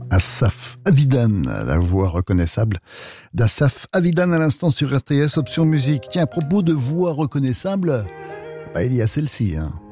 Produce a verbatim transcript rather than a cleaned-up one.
Asaf Avidan, la voix reconnaissable d'Asaf Avidan à l'instant sur R T S, option musique. Tiens, à propos de voix reconnaissable, bah, il y a celle-ci, hein.